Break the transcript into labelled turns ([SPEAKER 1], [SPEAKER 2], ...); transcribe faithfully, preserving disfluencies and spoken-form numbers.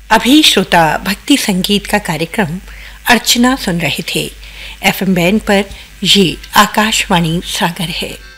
[SPEAKER 1] अभी श्रोता भक्ति संगीत का कार्यक्रम अर्चना सुन रहे थे। एफएम बैंड पर ये आकाशवाणी सागर है।